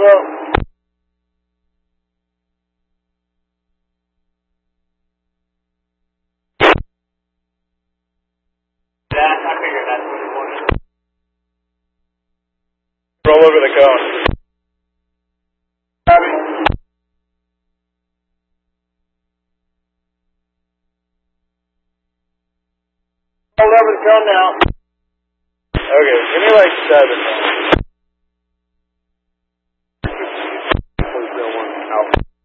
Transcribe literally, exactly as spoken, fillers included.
well. Yeah, I figured that's what it was. Roll over the cone. Copy. Roll over the cone now. Okay, give me like seven.